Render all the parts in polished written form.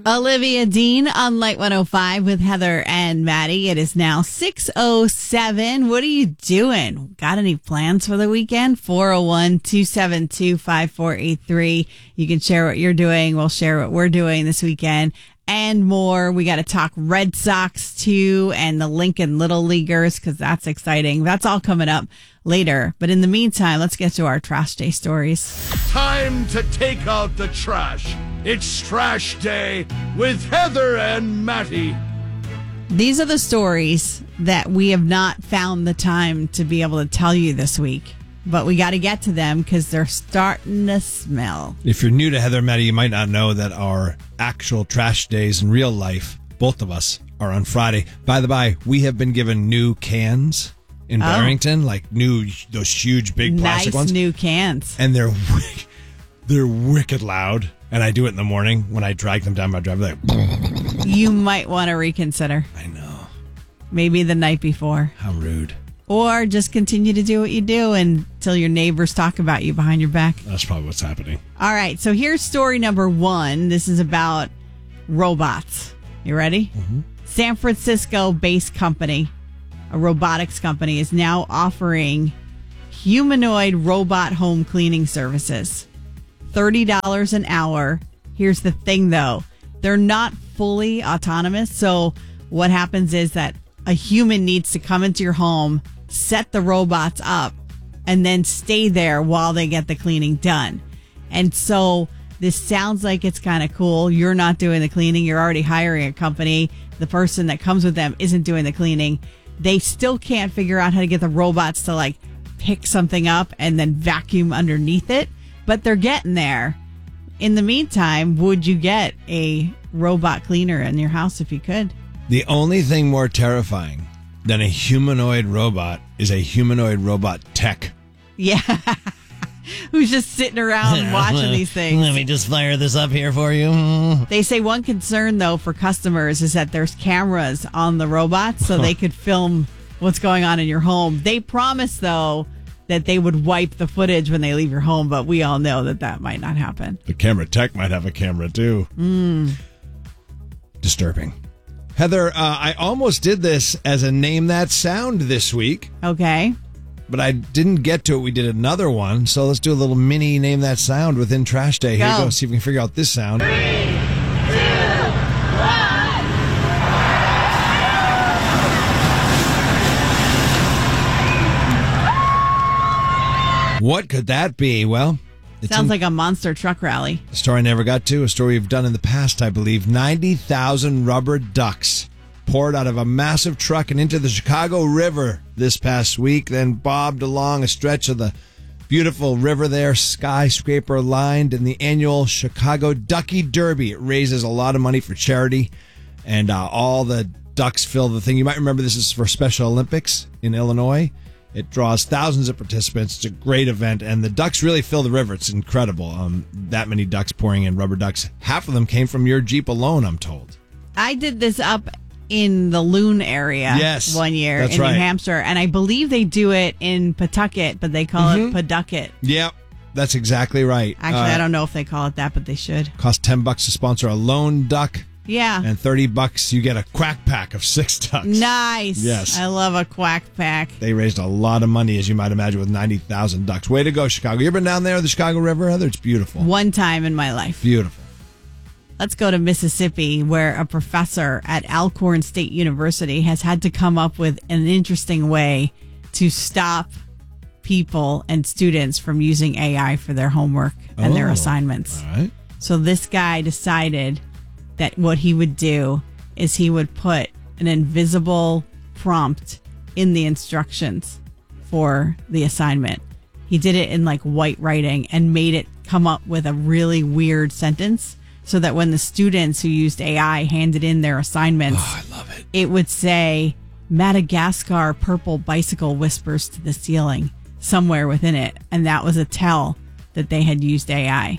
Olivia Dean on Light 105 with Heather and Maddie. It is now 6:07. What are you doing? Got any plans for the weekend? 401-272-5483. You can share what you're doing. We'll share what we're doing this weekend and more. We got to talk Red Sox too and the Lincoln Little Leaguers because that's exciting. That's all coming up later. But in the meantime, let's get to our Trash Day stories. Time to take out the trash. It's Trash Day with Heather and Matty. These are the stories that we have not found the time to be able to tell you this week. But we got to get to them because they're starting to smell. If you're new to Heather and Matty, you might not know that our actual trash days in real life, both of us, are on Friday. By the by, we have been given new cans in Barrington, like those huge, big plastic ones. Nice new cans. And they're wicked loud. And I do it in the morning when I drag them down my driveway. Like, you might want to reconsider. I know. Maybe the night before. How rude. Or just continue to do what you do until your neighbors talk about you behind your back. That's probably what's happening. All right. So here's story number 1. This is about robots. You ready? Mm-hmm. San Francisco-based company, a robotics company, is now offering humanoid robot home cleaning services. $30 an hour. Here's the thing, though. They're not fully autonomous. So what happens is that a human needs to come into your home, set the robots up, and then stay there while they get the cleaning done. And so this sounds like it's kind of cool. You're not doing the cleaning. You're already hiring a company. The person that comes with them isn't doing the cleaning. They still can't figure out how to get the robots to like pick something up and then vacuum underneath it. But they're getting there. In the meantime, would you get a robot cleaner in your house if you could? The only thing more terrifying than a humanoid robot is a humanoid robot tech. Yeah. Who's just sitting around watching these things. Let me just fire this up here for you. They say one concern, though, for customers is that there's cameras on the robots so they could film what's going on in your home. They promise, though, that they would wipe the footage when they leave your home, but we all know that might not happen. The camera tech might have a camera, too. Disturbing. Heather, I almost did this as a Name That Sound this week. Okay. But I didn't get to it. We did another one. So let's do a little mini Name That Sound within Trash Day. Here you go. See if we can figure out this sound. 3, 2, 1. What could that be? Well, it sounds like a monster truck rally. A story I never got to. A story we've done in the past, I believe. 90,000 rubber ducks poured out of a massive truck and into the Chicago River this past week, then bobbed along a stretch of the beautiful river there, skyscraper lined, in the annual Chicago Ducky Derby. It raises a lot of money for charity, and all the ducks fill the thing. You might remember this is for Special Olympics in Illinois. It draws thousands of participants. It's a great event, and the ducks really fill the river. It's incredible. That many ducks pouring in, rubber ducks. Half of them came from your Jeep alone, I'm told. I did this up in the Loon area one year in New Hampshire, and I believe they do it in Pawtucket, but they call it Paducate. Yep, that's exactly right. Actually, I don't know if they call it that, but they should. Cost $10 to sponsor a lone duck. Yeah. And $30 you get a quack pack of 6 ducks. Nice. Yes. I love a quack pack. They raised a lot of money, as you might imagine, with 90,000 ducks. Way to go, Chicago. You ever been down there, the Chicago River, Heather? It's beautiful. One time in my life. Beautiful. Let's go to Mississippi, where a professor at Alcorn State University has had to come up with an interesting way to stop people and students from using AI for their homework and their assignments. All right. So this guy decided that what he would do is he would put an invisible prompt in the instructions for the assignment. He did it in like white writing and made it come up with a really weird sentence so that when the students who used AI handed in their assignments, I love it. It would say, Madagascar purple bicycle whispers to the ceiling somewhere within it. And that was a tell that they had used AI.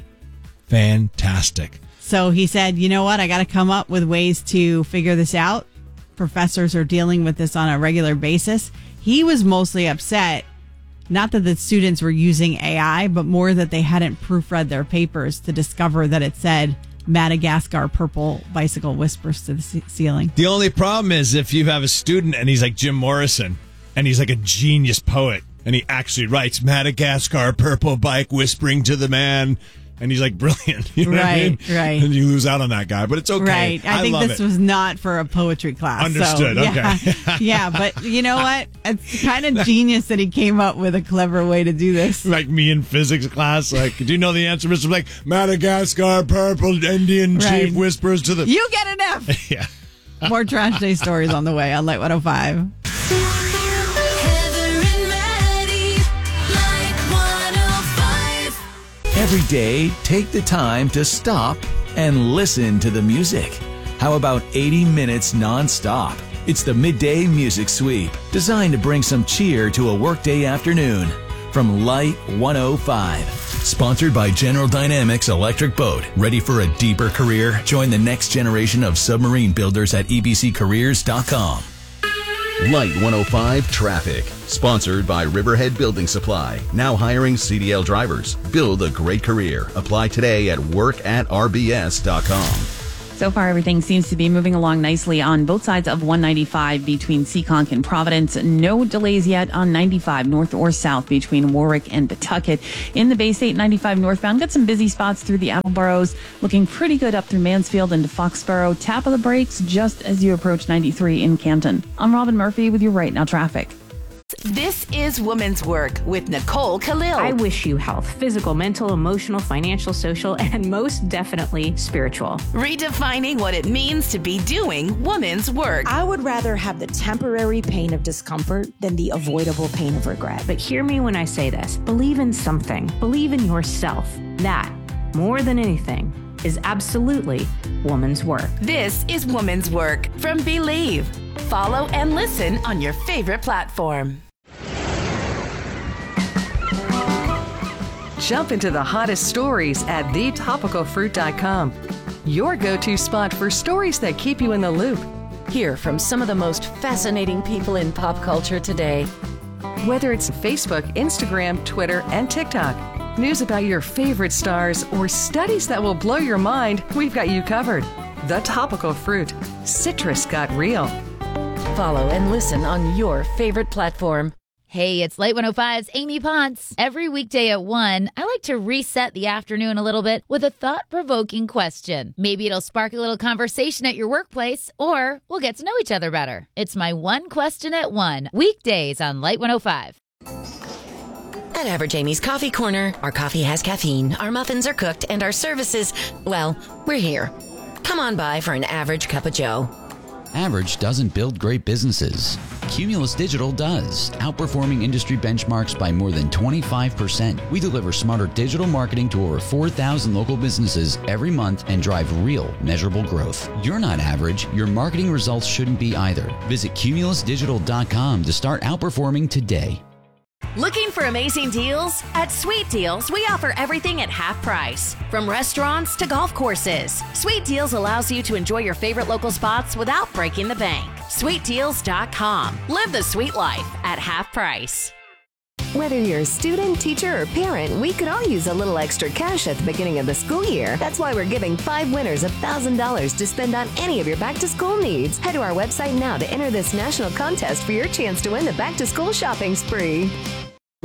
Fantastic. So he said, you know what? I got to come up with ways to figure this out. Professors are dealing with this on a regular basis. He was mostly upset, not that the students were using AI, but more that they hadn't proofread their papers to discover that it said Madagascar purple bicycle whispers to the ceiling. The only problem is if you have a student and he's like Jim Morrison and he's like a genius poet and he actually writes Madagascar purple bike whispering to the man. And he's like brilliant, you know what I mean? Right. And you lose out on that guy, but it's okay. Right. I think love this it. was not for a poetry class. Understood. So, yeah, Okay. yeah, but you know what? It's kind of genius that he came up with a clever way to do this. Like me in physics class, like, do you know the answer, Mr. Blake? Madagascar purple Indian chief whispers to the. You get an F. Yeah. More Trash Day stories on the way on Light 105. Every day, take the time to stop and listen to the music. How about 80 minutes nonstop? It's the Midday Music Sweep, designed to bring some cheer to a workday afternoon. From Light 105. Sponsored by General Dynamics Electric Boat. Ready for a deeper career? Join the next generation of submarine builders at ebccareers.com. Light 105 Traffic. Sponsored by Riverhead Building Supply. Now hiring CDL drivers. Build a great career. Apply today at work@rbs.com. So far, everything seems to be moving along nicely on both sides of 195 between Seekonk and Providence. No delays yet on 95 north or south between Warwick and Pawtucket. In the Bay State 95 northbound, got some busy spots through the Attleboroughs. Looking pretty good up through Mansfield into Foxborough. Tap of the brakes just as you approach 93 in Canton. I'm Robin Murphy with your Right Now traffic. This is Woman's Work with Nicole Khalil. I wish you health, physical, mental, emotional, financial, social, and most definitely spiritual. Redefining what it means to be doing woman's work. I would rather have the temporary pain of discomfort than the avoidable pain of regret. But hear me when I say this. Believe in something. Believe in yourself. That, more than anything, is absolutely woman's work. This is Woman's Work from Believe. Follow and listen on your favorite platform. Jump into the hottest stories at thetopicalfruit.com. Your go-to spot for stories that keep you in the loop. Hear from some of the most fascinating people in pop culture today. Whether it's Facebook, Instagram, Twitter, and TikTok, news about your favorite stars, or studies that will blow your mind, we've got you covered. The Topical Fruit. Citrus got real. Follow and listen on your favorite platform. Hey, it's Light 105's Amy Ponce. Every weekday at 1, I like to reset the afternoon a little bit with a thought-provoking question. Maybe it'll spark a little conversation at your workplace, or we'll get to know each other better. It's my One Question at 1, weekdays on Light 105. At Average Amy's Coffee Corner, our coffee has caffeine, our muffins are cooked, and our services, well, we're here. Come on by for an average cup of joe. Average doesn't build great businesses. Cumulus Digital does, outperforming industry benchmarks by more than 25%. We deliver smarter digital marketing to over 4,000 local businesses every month and drive real, measurable growth. You're not average. Your marketing results shouldn't be either. Visit cumulusdigital.com to start outperforming today. Looking for amazing deals? At Sweet Deals, we offer everything at half price. From restaurants to golf courses, Sweet Deals allows you to enjoy your favorite local spots without breaking the bank. SweetDeals.com. Live the sweet life at half price. Whether you're a student, teacher, or parent, we could all use a little extra cash at the beginning of the school year. That's why we're giving 5 winners $1,000 to spend on any of your back-to-school needs. Head to our website now to enter this national contest for your chance to win the back-to-school shopping spree.